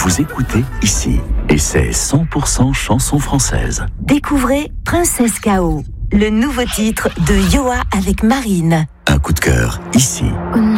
vous écoutez ici. Et c'est 100% chanson française. Découvrez Princesse K.O., le nouveau titre de Yoa avec Marine. Un coup de cœur ici. Oh non.